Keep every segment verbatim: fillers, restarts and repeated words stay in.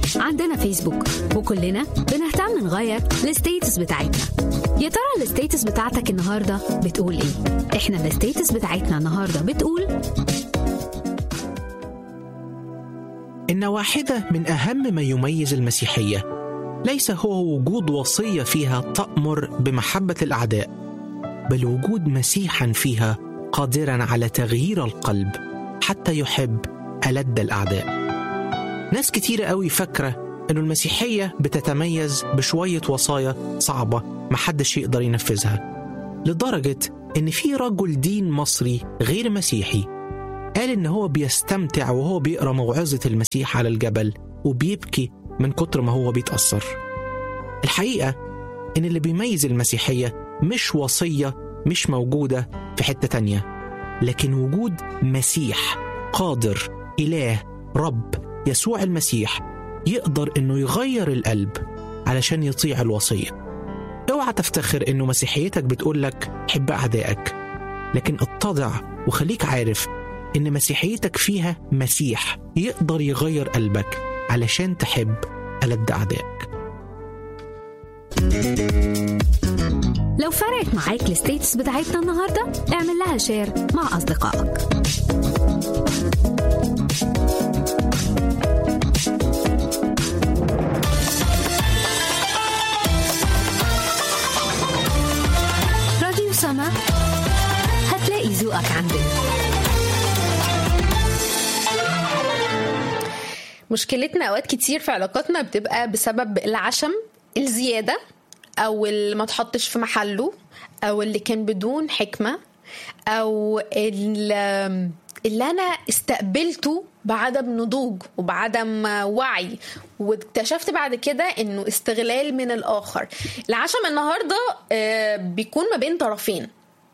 عندنا فيسبوك وكلنا بنهتم نغير الستيتس بتاعتنا. يا ترى الستيتس بتاعتك النهاردة بتقول ايه؟ احنا الستيتس بتاعتنا النهاردة بتقول إن واحدة من أهم ما يميز المسيحية ليس هو وجود وصية فيها تأمر بمحبة الأعداء، بل وجود مسيحا فيها قادرا على تغيير القلب حتى يحب ألد الأعداء. ناس كتيرة قوي فاكرة إنه المسيحية بتتميز بشوية وصايا صعبة محدش يقدر ينفذها، لدرجة إن في رجل دين مصري غير مسيحي قال إن هو بيستمتع وهو بيقرأ موعظة المسيح على الجبل وبيبكي من كتر ما هو بيتأثر. الحقيقة إن اللي بيميز المسيحية مش وصية مش موجودة في حتة تانية، لكن وجود مسيح قادر، إله، رب يسوع المسيح يقدر إنه يغير القلب علشان يطيع الوصية. اوعى تفتخر إنه مسيحيتك بتقولك حب أعدائك، لكن اتضع وخليك عارف إن مسيحيتك فيها مسيح يقدر يغير قلبك علشان تحب ألد أعدائك. لو فرقت معاك الستيتس بتاعتنا النهاردة اعمل لها شير مع أصدقائك. راديو سما، هتلاقي ذوقك عندنا. مشكلتنا أوقات كتير في علاقاتنا بتبقى بسبب العشم الزيادة، أو اللي ما تحطش في محله، أو اللي كان بدون حكمة، أو اللي أنا استقبلته بعدم نضوج وبعدم وعي، واكتشفت بعد كده إنه استغلال من الآخر. العشم النهاردة بيكون ما بين طرفين،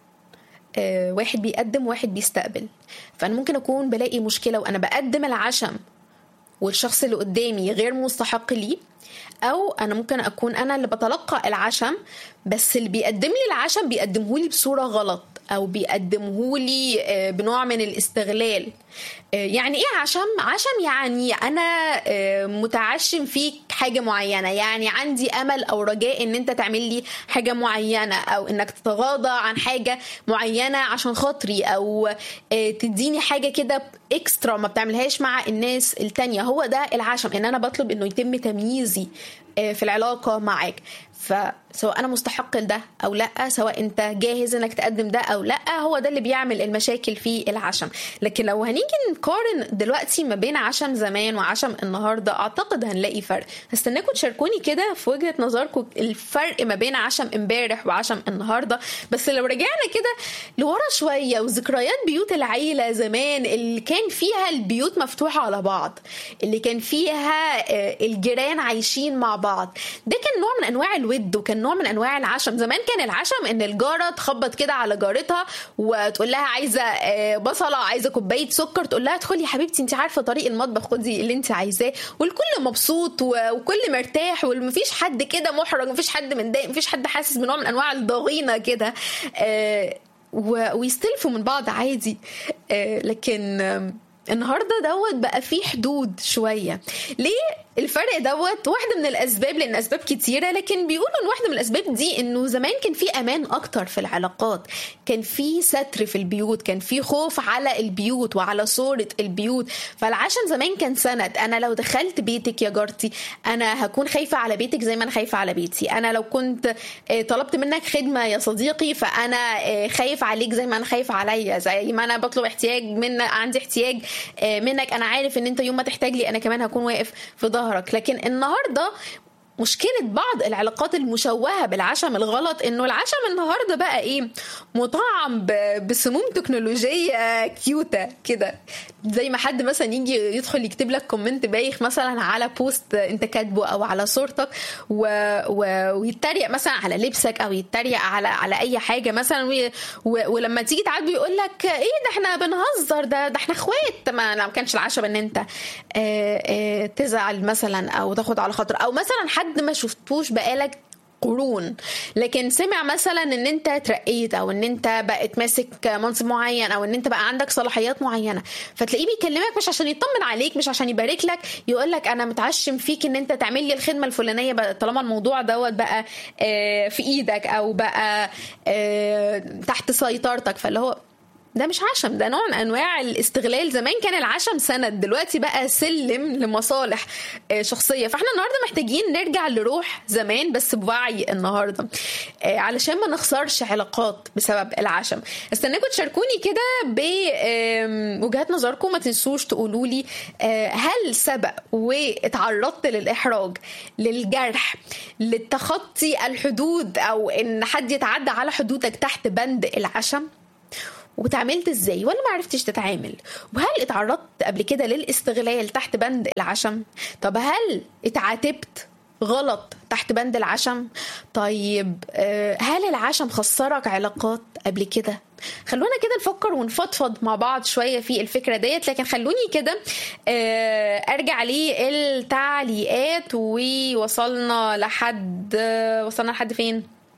واحد بيقدم وواحد بيستقبل. فأنا ممكن أكون بلاقي مشكلة وأنا بقدم العشم والشخص اللي قدامي غير مستحق لي، أو أنا ممكن أكون أنا اللي بتلقى العشم بس اللي بيقدم لي العشم بيقدمه لي بصورة غلط، أو بيقدمه لي بنوع من الاستغلال. يعني إيه عشم؟ عشم يعني أنا متعشم فيك حاجة معينة، يعني عندي أمل أو رجاء إن أنت تعمل لي حاجة معينة، أو إنك تتغاضى عن حاجة معينة عشان خاطري، أو تديني حاجة كده إكسترا ما بتعملهاش مع الناس التانية. هو ده العشم، إن أنا بطلب إنه يتم تمييزي في العلاقة معاك. فسواء أنا مستحق لده أو لأ، سواء أنت جاهز أنك تقدم ده أو لأ، هو ده اللي بيعمل المشاكل في العشم. لكن لو هنيجي نقارن دلوقتي ما بين عشم زمان وعشم النهاردة، أعتقد هنلاقي فرق. هستناكم تشاركوني كده في وجهة نظركم الفرق ما بين عشم امبارح وعشم النهاردة. بس لو رجعنا كده لورا شوية وذكريات بيوت العيلة زمان اللي كان فيها البيوت مفتوحة على بعض، اللي كان فيها الجيران عايشين مع بعض، ده كان نوع من أنواع الود وكان نوع من انواع العشم. زمان كان العشم ان الجاره تخبط كده على جارتها وتقول لها عايزه بصله، عايزه كوبايه سكر، تقول لها ادخلي يا حبيبتي انت عارفه طريق المطبخ، خدي اللي انت عايزاه، والكل مبسوط وكل مرتاح، ومفيش حد كده محرج، مفيش حد متضايق، مفيش حد حاسس بنوع من انواع الضغينه كده، ويستلفوا من بعض عادي. لكن النهارده دوت بقى فيه حدود شويه. ليه الفرق دوت؟ واحدة من الأسباب، لأن أسباب كتيرة، لكن بيقولوا إن واحدة من الأسباب دي إنه زمان كان في أمان أكتر في العلاقات، كان في ستر في البيوت، كان في خوف على البيوت وعلى صورة البيوت. فالعشم زمان كان سند. أنا لو دخلت بيتك يا جارتي أنا هكون خايفة على بيتك زي ما أنا خايفة على بيتي. أنا لو كنت طلبت منك خدمة يا صديقي فأنا خايف عليك زي ما أنا خايفة عليا، زي ما أنا بطلب احتياج منك، عندي احتياج منك، أنا عارف إن أنت يوم ما تحتاج لي أنا كمان هكون واقف في ظهرك. لكن النهاردة مشكلة بعض العلاقات المشوهة بالعشم الغلط إنه العشم النهاردة بقى إيه؟ مطعم بسموم تكنولوجية كيوتة كده، زي ما حد مثلا يجي يدخل يكتب لك كومنت بايخ مثلا على بوست انت كاتبه او على صورتك، و... و... ويتريق مثلا على لبسك او يتريق على على اي حاجة مثلا، و... و... ولما تيجي تعاتبه يقول لك ايه ده احنا بنهزر، ده ده احنا اخوات. ما ما كانش العشم ان انت اه اه تزعل مثلا او تاخد على خاطر، او مثلا حد ما شفتوش بقالك قرون، لكن سمع مثلا ان انت ترقيت او ان انت بقت ماسك منصب معين او ان انت بقى عندك صلاحيات معينه، فتلاقيه بيكلمك مش عشان يطمن عليك، مش عشان يبارك لك، يقول لك انا متعشم فيك ان انت تعمل لي الخدمه الفلانيه بقى طالما الموضوع دوت بقى في ايدك او بقى تحت سيطرتك. فاللي هو ده مش عشم، ده نوع من انواع الاستغلال. زمان كان العشم سند، دلوقتي بقى سلم لمصالح شخصيه. فاحنا النهارده محتاجين نرجع لروح زمان بس بوعي النهارده علشان ما نخسرش علاقات بسبب العشم. استناكم تشاركوني كده بوجهات نظركم، ما تنسوش تقولوا لي هل سبق واتعرضت للاحراج، للجرح، للتخطي الحدود او ان حد يتعدى على حدودك تحت بند العشم، وتعاملت ازاي ولا ما عرفتش تتعامل؟ وهل اتعرضت قبل كده للاستغلال تحت بند العشم؟ طب هل اتعاتبت غلط تحت بند العشم؟ طيب هل العشم خسرك علاقات قبل كده؟ خلونا كده نفكر ونفضفض مع بعض شوية في الفكرة ديت. لكن خلوني كده ارجع لي التعليقات. ووصلنا لحد وصلنا لحد فين؟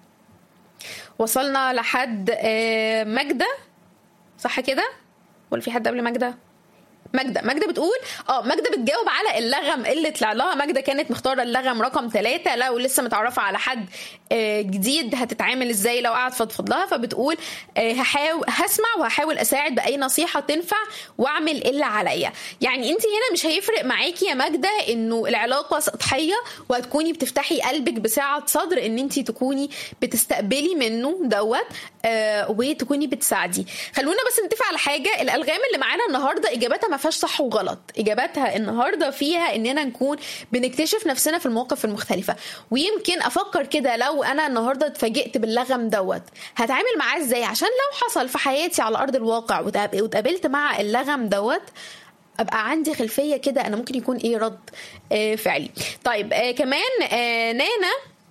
وصلنا لحد ماجدة، صح كده؟ ولا في حد قبل ماجدة؟ ماجدة ماجدة بتقول اه ماجدة بتجاوب على اللغم اللي طلع لها. ماجدة كانت مختارة اللغم رقم ثلاثة، لو لسه متعرفة على حد جديد هتتعامل ازاي لو قاعد فضفض لها. فبتقول هحاول هسمع وهحاول اساعد باي نصيحة تنفع واعمل اللي عليا. يعني انت هنا مش هيفرق معاكي يا ماجدة انه العلاقة سطحية وهتكوني بتفتحي قلبك بسعة صدر ان انت تكوني بتستقبلي منه دوت آه وتكوني بتساعدي. خلونا بس نتفق على حاجة، الالغام اللي معانا النهاردة اجابتها ما فيهاش صح وغلط، اجابتها النهارده فيها اننا نكون بنكتشف نفسنا في المواقف المختلفه. ويمكن افكر كده لو انا النهارده اتفاجئت باللغم دوت هتعامل معاه ازاي، عشان لو حصل في حياتي على ارض الواقع واتقابلت مع اللغم دوت ابقى عندي خلفيه كده انا ممكن يكون ايه رد آه فعلي. طيب آه كمان آه نانا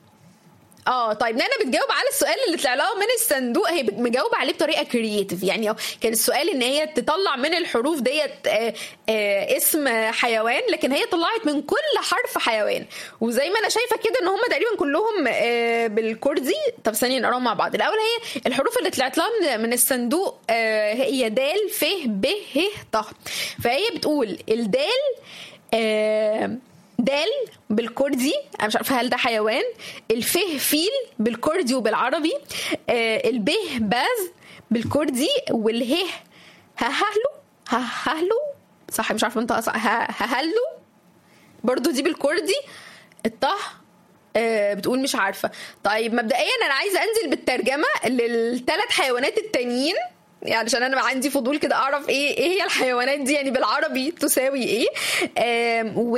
اه طيب نانا بتجاوب على السؤال اللي طلع لها من الصندوق، هي مجاوبه عليه بطريقه كرييتيف. يعني كان السؤال ان هي تطلع من الحروف ديت آه آه اسم حيوان، لكن هي طلعت من كل حرف حيوان. وزي ما انا شايفه كده ان هم تقريبا كلهم آه بالكردي. طب ثانيه نقراهم مع بعض. الاول هي الحروف اللي طلعت لها من الصندوق آه هي دال ف ب ه ط. فهي بتقول الدال آه دال بالكردي، انا مش عارفه هل ده حيوان، الفه فيل بالكردي وبالعربي، آه البه باز بالكردي، والهه ههلو ههلو صح مش عارفه انت ههلو برضو دي بالكردي، الطه آه بتقول مش عارفه. طيب مبدئيا انا عايزه انزل بالترجمه للثلاث حيوانات التانيين يعني عشان انا عندي فضول كده اعرف ايه ايه هي الحيوانات دي يعني بالعربي تساوي ايه. و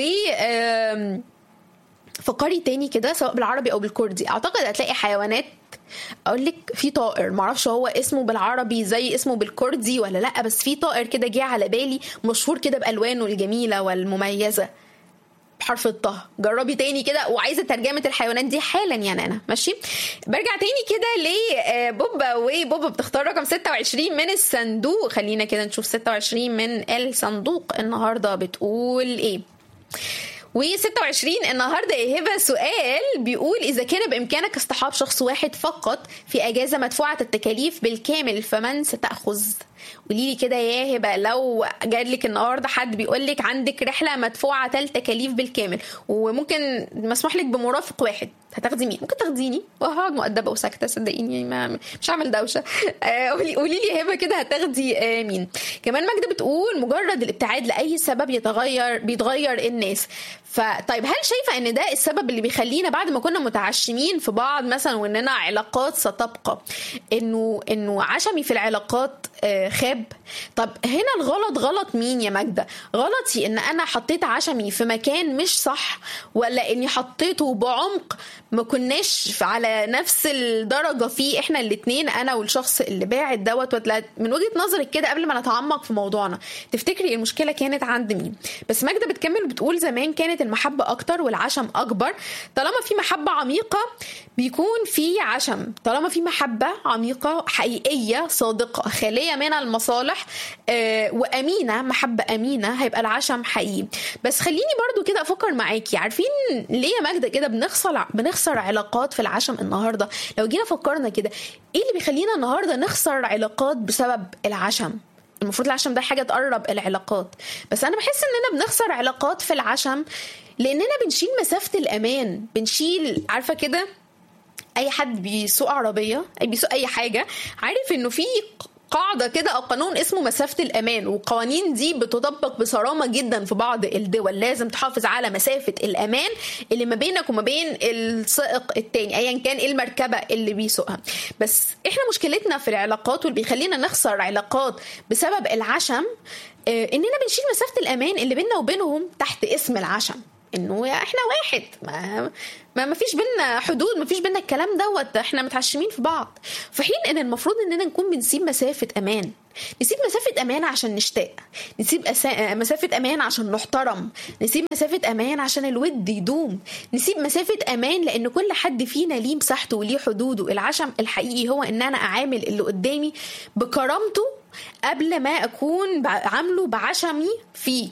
فكري تاني كده سواء بالعربي او بالكردي، اعتقد هتلاقي حيوانات. اقول لك في طائر معرفش هو اسمه بالعربي زي اسمه بالكردي ولا لا، بس في طائر كده جه على بالي مشهور كده بالوانه الجميله والمميزه بحرف الطه. جربي تاني كده، وعايزه ترجمه الحيوانات دي حالا يعني انا ماشي. برجع تاني كده لبوبا، وبوبا بتختار رقم ستة وعشرين من الصندوق. خلينا كده نشوف ستة وعشرين من الصندوق النهارده بتقول ايه. وستة وعشرين النهارده يا هبه سؤال بيقول اذا كان بامكانك اصطحاب شخص واحد فقط في اجازه مدفوعه التكاليف بالكامل فمن ستاخذ؟ قولي لي كده يا هبه لو جالك النهارده حد بيقول لك عندك رحله مدفوعه التكاليف بالكامل وممكن مسموح لك بمرافق واحد، هتاخدي مين؟ ممكن تاخديني وهقعد مؤدبه وساكته صدقيني ما مش هعمل دوشه. قولي قولي لي يا هبه كده هتاخدي مين؟ كمان ماجده بتقول مجرد الابتعاد لاي سبب يتغير بيتغير الناس. فطيب هل شايفه ان ده السبب اللي بيخلينا بعد ما كنا متعشمين في بعض مثلا واننا علاقات ستبقى انه انه عشمي في العلاقات خاب؟ طب هنا الغلط غلط مين يا ماجده؟ غلطي ان انا حطيت عشمي في مكان مش صح، ولا اني حطيته بعمق ما كناش على نفس الدرجه فيه احنا الاثنين انا والشخص اللي باعت دوت؟ ولا من وجهه نظرك كده قبل ما نتعمق في موضوعنا تفتكري المشكله كانت عند مين؟ بس ماجده بتكمل بتقول زمان كانت المحبه اكتر والعشم اكبر. طالما في محبه عميقه بيكون في عشم، طالما في محبه عميقه حقيقيه صادقه خاليه من متزنه المصالح آه وامينه، محبه امينه، هيبقى العشم حقيقي. بس خليني برضو كده افكر معاكي، عارفين ليه يا ماجدة كده بنخسر بنخسر علاقات في العشم النهارده؟ لو جينا فكرنا كده، ايه اللي بيخلينا النهارده نخسر علاقات بسبب العشم؟ المفروض العشم ده حاجه تقرب العلاقات، بس انا بحس اننا بنخسر علاقات في العشم لاننا بنشيل مسافه الامان، بنشيل، عارفه كده اي حد بيسوق عربيه، اي بيسوق اي حاجه، عارف انه في قاعدة كده أو قانون اسمه مسافة الأمان، والقوانين دي بتطبق بصرامة جدا في بعض الدول. لازم تحافظ على مسافة الأمان اللي ما بينك وما بين السائق التاني أيا كان إيه المركبة اللي بيسوقها. بس إحنا مشكلتنا في العلاقات واللي بيخلينا نخسر علاقات بسبب العشم إننا بنشيل مسافة الأمان اللي بيننا وبينهم تحت اسم العشم، انه احنا واحد، ما ما ما فيش بينا حدود، ما فيش بينا الكلام دوت، احنا متعشمين في بعض. في حين ان المفروض اننا نكون بنسيب مسافه امان، نسيب مسافه امان عشان نشتاق، نسيب أسا... مسافه امان عشان نحترم، نسيب مسافه امان عشان الود يدوم، نسيب مسافه امان لان كل حد فينا ليه مساحته وليه حدوده. العشم الحقيقي هو ان انا اعامل اللي قدامي بكرامته قبل ما اكون عامله بعشمي فيه.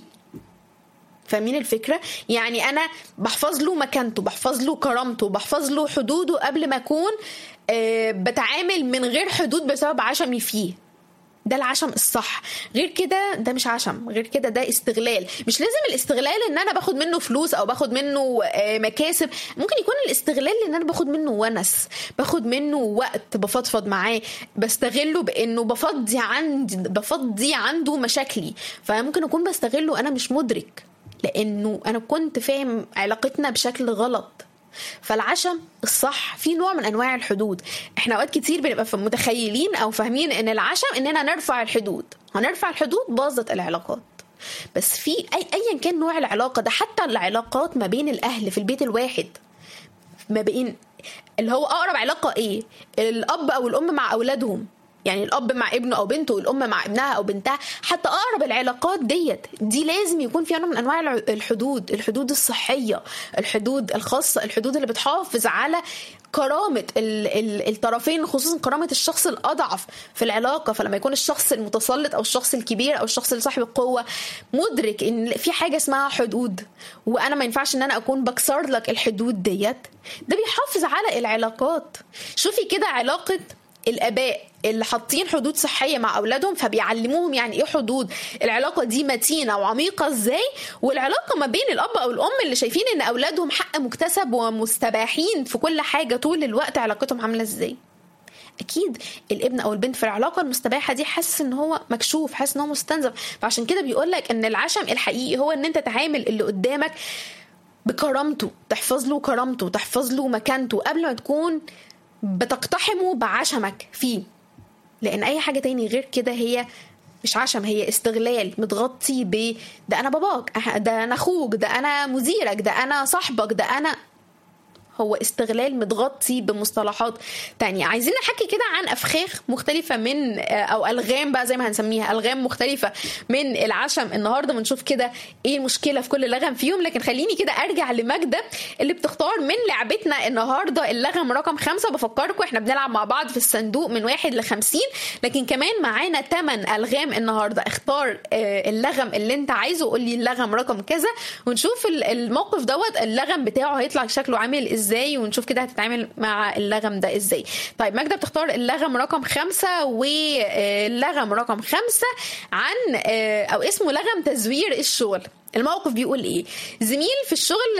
فاهمين الفكرة؟ يعني أنا بحفظ له مكانته، بحفظ له كرامته، بحفظ له حدوده قبل ما أكون أه بتعامل من غير حدود بسبب عشمي فيه. ده العشم الصح. غير كده ده مش عشم، غير كده ده استغلال. مش لازم الاستغلال ان انا باخد منه فلوس او باخد منه مكاسب، ممكن يكون الاستغلال ان انا باخد منه ونس، باخد منه وقت بفضفض معاه، بستغله بانه بفضي عندي بفضي عنده مشاكلي، فممكن اكون بستغله انا مش مدرك لانه انا كنت فاهم علاقتنا بشكل غلط. فالعشم الصح في نوع من انواع الحدود. احنا اوقات كتير بنبقى متخيلين او فاهمين ان العشم اننا نرفع الحدود، هنرفع الحدود باظت العلاقات. بس في اي ايا كان نوع العلاقه ده، حتى العلاقات ما بين الاهل في البيت الواحد، ما بين اللي هو اقرب علاقه ايه، الاب او الام مع اولادهم، يعني الاب مع ابنه او بنته، والام مع ابنها او بنتها، حتى اقرب العلاقات ديت دي لازم يكون فيها نوع من انواع الحدود، الحدود الصحيه، الحدود الخاصه، الحدود اللي بتحافظ على كرامه الطرفين، خصوصا كرامه الشخص الاضعف في العلاقه. فلما يكون الشخص المتسلط او الشخص الكبير او الشخص اللي صاحب القوه مدرك ان في حاجه اسمها حدود، وانا ما ينفعش ان انا اكون بكسر لك الحدود ديت، ده بيحافظ على العلاقات. شوفي كده علاقه الاباء اللي حاطين حدود صحيه مع اولادهم، فبيعلموهم يعني ايه حدود، العلاقه دي متينه وعميقه ازاي، والعلاقه ما بين الاب او الام اللي شايفين ان اولادهم حق مكتسب ومستباحين في كل حاجه طول الوقت، علاقتهم عامله ازاي. اكيد الابن او البنت في العلاقه المستباحه دي حاسس ان هو مكشوف، حاسس ان هو مستنزف. فعشان كده بيقول لك ان العشم الحقيقي هو ان انت تعامل اللي قدامك بكرامته، تحفظ له كرامته، تحفظ له مكانته قبل ما تكون بتقتحمه بعشمك فيه. لان اي حاجه تاني غير كده هي مش عشم، هي استغلال متغطي ب ده انا باباك، ده انا اخوك، ده انا مديرك، ده انا صاحبك، ده انا، هو استغلال متغطي بمصطلحات تانية. عايزين نحكي كده عن أفخاخ مختلفة من أو ألغام بقى زي ما هنسميها، ألغام مختلفة من العشم النهاردة، ونشوف كده إيه المشكلة في كل لغم فيهم. لكن خليني كده أرجع لماجدة اللي بتختار من لعبتنا النهاردة اللغم رقم خمسة. بفكركم إحنا بنلعب مع بعض في الصندوق من واحد لخمسين، لكن كمان معانا تمن ألغام النهاردة. اختار اللغم اللي انت عايزه، قول لي اللغم رقم كذا، ونشوف الموقف دوت اللغم بتاعه هيطلع شكله عامل ازاي ازاي، ونشوف كده هتتعامل مع اللغم ده ازاي. طيب ماجدة بتختار اللغم رقم خمسة، واللغم رقم خمسة عن او اسمه لغم تزوير الشغل. الموقف بيقول ايه؟ زميل في الشغل،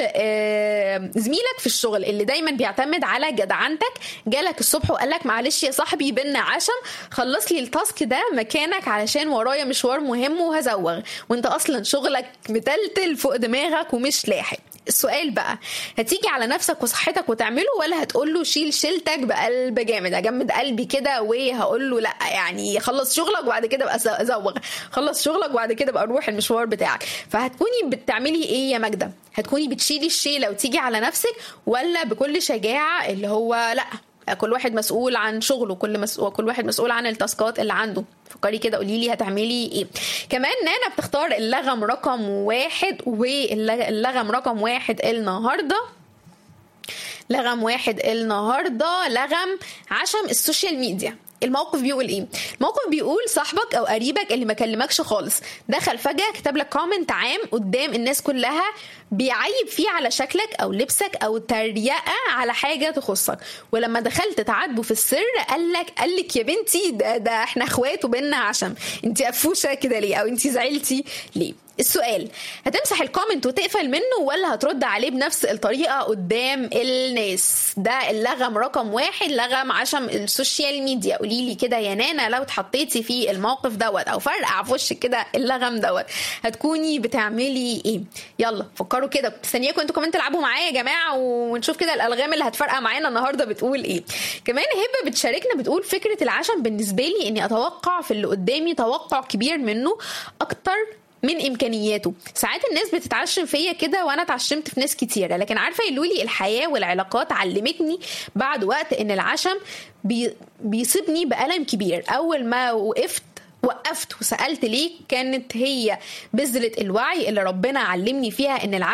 زميلك في الشغل اللي دايما بيعتمد على جدعنتك جالك الصبح وقال لك معلش يا صاحبي بينا عشم، خلص لي التاسك ده مكانك علشان ورايا مشوار مهم وهزوغ، وانت اصلا شغلك متلتل فوق دماغك ومش لاحق. السؤال بقى، هتيجي على نفسك وصحتك وتعمله، ولا هتقول له شيل شيلتك بقلب جامد، اجمد قلبي كده وهقول له لا يعني خلص شغلك وبعد كده بقى ازوغ، خلص شغلك وبعد كده بقى روح المشوار بتاعك؟ فهتكوني بتعملي ايه يا ماجدة؟ هتكوني بتشيلي الشيله وتيجي على نفسك، ولا بكل شجاعه اللي هو لا كل واحد مسؤول عن شغله، كل مسؤول كل واحد مسؤول عن التاسكات اللي عنده؟ فكري كده قولي لي هتعملي ايه. كمان نانا بتختار اللغم رقم واحد، واللغم رقم واحد النهارده لغم واحد النهارده لغم عشم السوشيال ميديا. الموقف بيقول ايه؟ الموقف بيقول صاحبك او قريبك اللي ما كلمكش خالص دخل فجأة كتب لك كومنت عام قدام الناس كلها بيعيب فيه على شكلك او لبسك او تريقة على حاجة تخصك، ولما دخلت تعاتبه في السر قال لك قال لك يا بنتي ده, ده احنا اخوات وبيننا عشم، انت قفوشة كده ليه؟ او انت زعلتي ليه؟ السؤال، هتمسح الكومنت وتقفل منه ولا هترد عليه بنفس الطريقة قدام الناس؟ ده اللغم رقم واحد، لغم عشم السوشيال ميديا. قوليلي كده يا نانا لو اتحطيتي في الموقف دوت او فرقع في وشك كده اللغم دوت هتكوني بتعملي ايه؟ يلا فكروا كده، مستنياكم انتوا كمان تلعبوا معايا يا جماعة ونشوف كده الالغام اللي هتفرقع معانا النهاردة بتقول ايه. كمان هبة بتشاركنا بتقول فكرة العشم بالنسبة لي اني اتوقع في اللي قدامي توقع كبير منه اكتر من امكانياته. ساعات الناس بتتعشم فيا كده وانا اتعشمت في ناس كتيره، لكن عارفه يا لولي الحياه والعلاقات علمتني بعد وقت ان العشم بي بيصيبني بألم كبير. اول ما وقفت وقفت وسألت ليه كانت هي بذرة الوعي اللي ربنا علمني فيها ان العشم